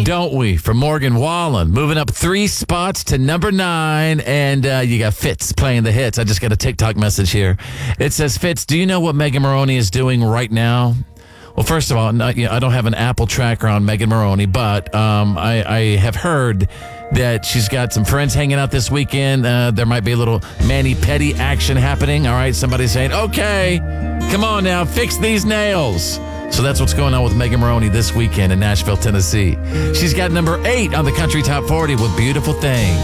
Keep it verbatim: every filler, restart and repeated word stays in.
Don't we? From Morgan Wallen. Moving up three spots to number nine. And uh, you got Fitz playing the hits. I just got a TikTok message here. It says, Fitz, do you know what Megan Moroney is doing right now? Well, first of all, not, you know, I don't have an Apple tracker on Megan Moroney, but um, I, I have heard that she's got some friends hanging out this weekend. Uh, there might be a little mani-pedi action happening. All right, somebody's saying, okay, come on now, fix these nails. So that's what's going on with Megan Moroney this weekend in Nashville, Tennessee. She's got number eight on the Country Top forty with Beautiful Thing.